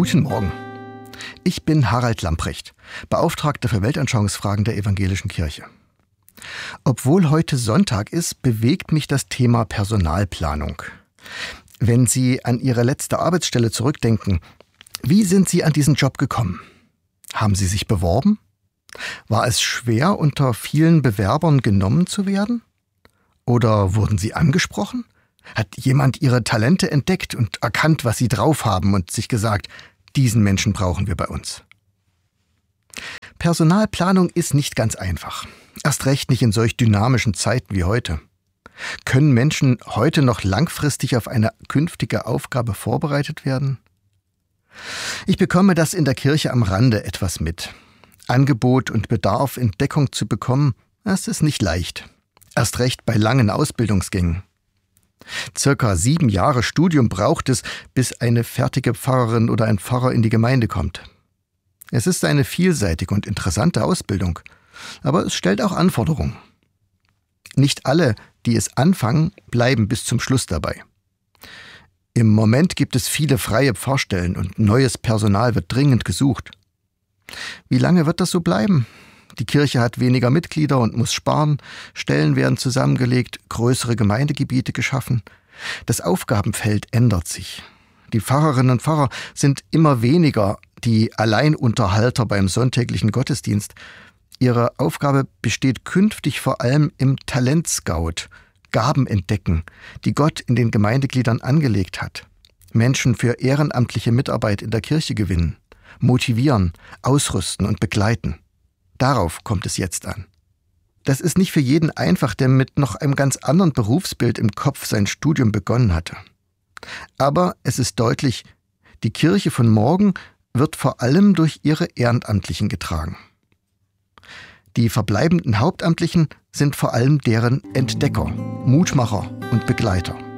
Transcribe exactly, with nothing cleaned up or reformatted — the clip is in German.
Guten Morgen. Ich bin Harald Lamprecht, Beauftragter für Weltanschauungsfragen der Evangelischen Kirche. Obwohl heute Sonntag ist, bewegt mich das Thema Personalplanung. Wenn Sie an Ihre letzte Arbeitsstelle zurückdenken, wie sind Sie an diesen Job gekommen? Haben Sie sich beworben? War es schwer, unter vielen Bewerbern genommen zu werden? Oder wurden Sie angesprochen? Hat jemand Ihre Talente entdeckt und erkannt, was Sie drauf haben und sich gesagt, diesen Menschen brauchen wir bei uns? Personalplanung ist nicht ganz einfach. Erst recht nicht in solch dynamischen Zeiten wie heute. Können Menschen heute noch langfristig auf eine künftige Aufgabe vorbereitet werden? Ich bekomme das in der Kirche am Rande etwas mit. Angebot und Bedarf in Deckung zu bekommen, das ist nicht leicht. Erst recht bei langen Ausbildungsgängen. Circa sieben Jahre Studium braucht es, bis eine fertige Pfarrerin oder ein Pfarrer in die Gemeinde kommt. Es ist eine vielseitige und interessante Ausbildung, aber es stellt auch Anforderungen. Nicht alle, die es anfangen, bleiben bis zum Schluss dabei. Im Moment gibt es viele freie Pfarrstellen und neues Personal wird dringend gesucht. Wie lange wird das so bleiben? Die Kirche hat weniger Mitglieder und muss sparen, Stellen werden zusammengelegt, größere Gemeindegebiete geschaffen. Das Aufgabenfeld ändert sich. Die Pfarrerinnen und Pfarrer sind immer weniger die Alleinunterhalter beim sonntäglichen Gottesdienst. Ihre Aufgabe besteht künftig vor allem im Talentscout, Gaben entdecken, die Gott in den Gemeindegliedern angelegt hat. Menschen für ehrenamtliche Mitarbeit in der Kirche gewinnen, motivieren, ausrüsten und begleiten. Darauf kommt es jetzt an. Das ist nicht für jeden einfach, der mit noch einem ganz anderen Berufsbild im Kopf sein Studium begonnen hatte. Aber es ist deutlich, die Kirche von morgen wird vor allem durch ihre Ehrenamtlichen getragen. Die verbleibenden Hauptamtlichen sind vor allem deren Entdecker, Mutmacher und Begleiter.